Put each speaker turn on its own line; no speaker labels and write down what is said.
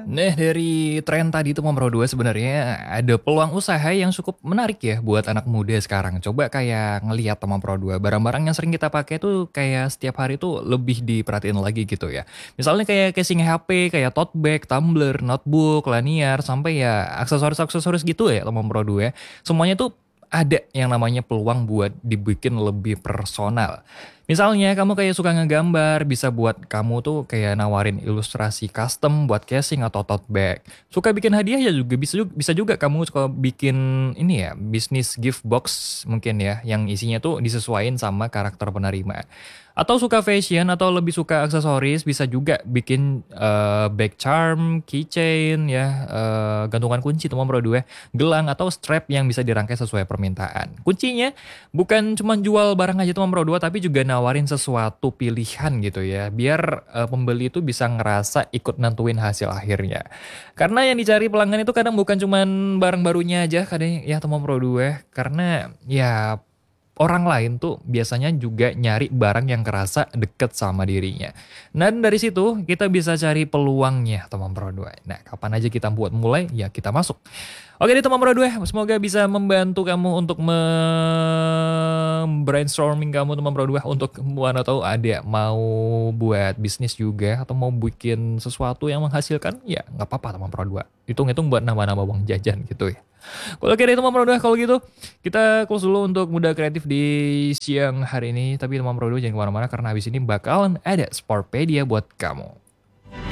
Nah, dari tren tadi Teman Pro 2 sebenarnya ada peluang usaha yang cukup menarik ya buat anak muda sekarang. Coba kayak ngelihat Teman Pro 2, barang-barang yang sering kita pakai tuh kayak setiap hari tuh lebih diperhatiin lagi gitu ya. Misalnya kayak casing HP, kayak tote bag, tumbler, notebook, lanyard, sampai ya aksesoris-aksesoris gitu ya Teman Pro 2. Semuanya tuh ada yang namanya peluang buat dibikin lebih personal. Misalnya kamu kayak suka ngegambar, bisa buat kamu tuh kayak nawarin ilustrasi custom buat casing atau tote bag. Suka bikin hadiah ya juga bisa juga kamu suka bikin ini ya, bisnis gift box mungkin ya yang isinya tuh disesuaikan sama karakter penerima. Atau suka fashion atau lebih suka aksesoris bisa juga bikin bag charm, keychain ya, gantungan kunci teman Pro 2, gelang atau strap yang bisa dirangkai sesuai permintaan. Kuncinya bukan cuma jual barang aja teman Pro 2 tapi juga nawarin sesuatu pilihan gitu ya. Biar pembeli itu bisa ngerasa ikut nentuin hasil akhirnya. Karena yang dicari pelanggan itu kadang bukan cuma barang barunya aja kadang ya teman Pro 2. Karena ya orang lain tuh biasanya juga nyari barang yang kerasa deket sama dirinya. Nah dari situ kita bisa cari peluangnya teman Pro 2. Nah kapan aja kita buat mulai ya kita masuk. Oke deh teman Pro 2, semoga bisa membantu kamu untuk brainstorming kamu teman Pro 2 untuk mana tahu ada mau buat bisnis juga atau mau bikin sesuatu yang menghasilkan ya nggak apa-apa teman Pro 2. Hitung-hitung buat nambah-nambah uang jajan gitu ya. Kalau kira teman Pro 2 kalau gitu kita close dulu untuk muda kreatif di siang hari ini. Tapi teman Pro 2 jangan kemana-mana karena habis ini bakalan ada Sportpedia buat kamu.